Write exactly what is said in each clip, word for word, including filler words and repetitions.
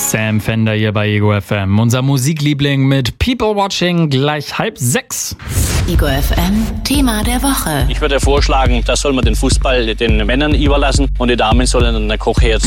Sam Fender hier bei Ego F M. Unser Musikliebling mit People Watching gleich halb sechs. Ego F M, Thema der Woche. Ich würde vorschlagen, da soll man den Fußball den Männern überlassen und die Damen sollen an der Kochherd.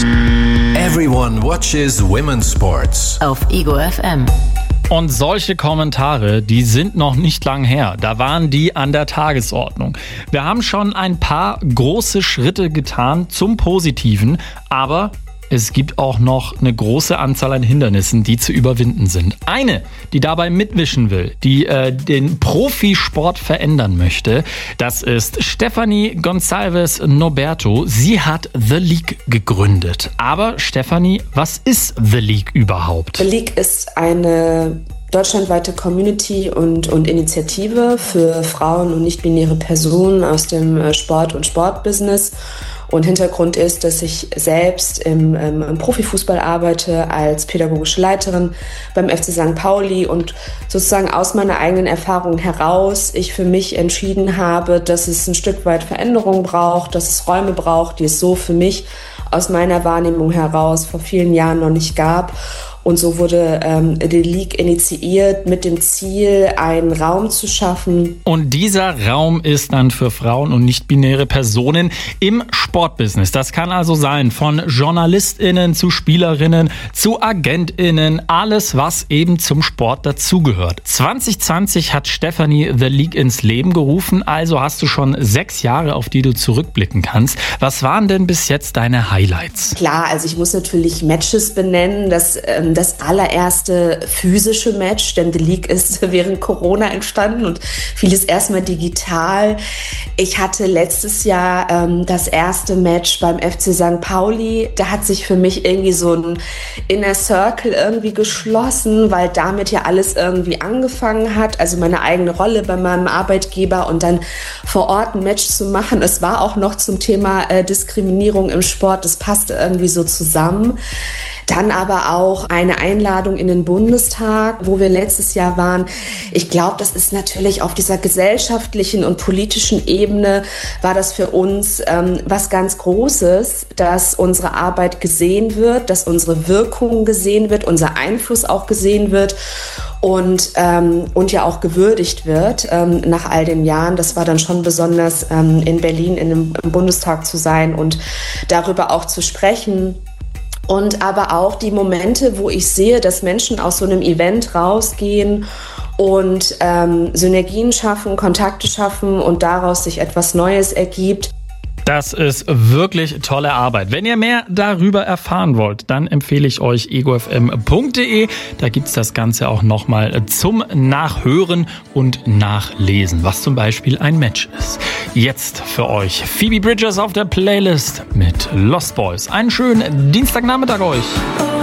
Everyone watches women's sports. Auf Ego F M. Und solche Kommentare, die sind noch nicht lang her. Da waren die an der Tagesordnung. Wir haben schon ein paar große Schritte getan zum Positiven, aber es gibt auch noch eine große Anzahl an Hindernissen, die zu überwinden sind. Eine, die dabei mitmischen will, die äh, den Profisport verändern möchte, das ist Stephanie Gonçalves Norberto. Sie hat The League gegründet. Aber Stephanie, was ist The League überhaupt? The League ist eine deutschlandweite Community und, und Initiative für Frauen und nicht-binäre Personen aus dem Sport- und Sportbusiness. Und Hintergrund ist, dass ich selbst im, ähm, im Profifußball arbeite als pädagogische Leiterin beim F C Sankt Pauli und sozusagen aus meiner eigenen Erfahrung heraus ich für mich entschieden habe, dass es ein Stück weit Veränderung braucht, dass es Räume braucht, die es so für mich aus meiner Wahrnehmung heraus vor vielen Jahren noch nicht gab. Und so wurde ähm, die League initiiert mit dem Ziel, einen Raum zu schaffen. Und dieser Raum ist dann für Frauen und nicht-binäre Personen im Sportbusiness. Das kann also sein von JournalistInnen zu SpielerInnen zu AgentInnen, alles, was eben zum Sport dazugehört. zwanzig zwanzig hat Stephanie The League ins Leben gerufen, also hast du schon sechs Jahre, auf die du zurückblicken kannst. Was waren denn bis jetzt deine Highlights? Klar, also ich muss natürlich Matches benennen, das ähm, das allererste physische Match, denn The League ist während Corona entstanden und vieles erstmal digital. Ich hatte letztes Jahr ähm, das erste Match beim F C Sankt Pauli. Da hat sich für mich irgendwie so ein Inner Circle irgendwie geschlossen, weil damit ja alles irgendwie angefangen hat. Also meine eigene Rolle bei meinem Arbeitgeber und dann vor Ort ein Match zu machen. Es war auch noch zum Thema äh, Diskriminierung im Sport. Das passte irgendwie so zusammen. Dann aber auch eine Einladung in den Bundestag, wo wir letztes Jahr waren. Ich glaube, das ist natürlich auf dieser gesellschaftlichen und politischen Ebene war das für uns ähm, was ganz Großes, dass unsere Arbeit gesehen wird, dass unsere Wirkung gesehen wird, unser Einfluss auch gesehen wird. Und, ähm, und ja auch gewürdigt wird ähm, nach all den Jahren. Das war dann schon besonders ähm, in Berlin in dem, im Bundestag zu sein und darüber auch zu sprechen. Und aber auch die Momente, wo ich sehe, dass Menschen aus so einem Event rausgehen und ähm, Synergien schaffen, Kontakte schaffen und daraus sich etwas Neues ergibt. Das ist wirklich tolle Arbeit. Wenn ihr mehr darüber erfahren wollt, dann empfehle ich euch ego f m punkt d e. Da gibt es das Ganze auch nochmal zum Nachhören und Nachlesen, was zum Beispiel ein Match ist. Jetzt für euch Phoebe Bridgers auf der Playlist mit Lost Boys. Einen schönen Dienstagnachmittag euch.